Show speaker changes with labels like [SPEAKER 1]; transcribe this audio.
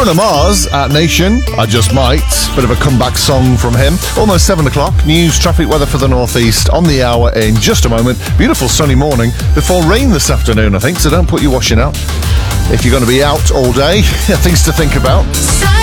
[SPEAKER 1] Bruno Mars at Nation, I Just Might. Bit of a comeback song from him. Almost 7 o'clock. News, traffic, weather for the northeast on the hour in just a moment. Beautiful sunny morning before rain this afternoon, I think, so don't put your washing out. If you're going to be out all day, things to think about.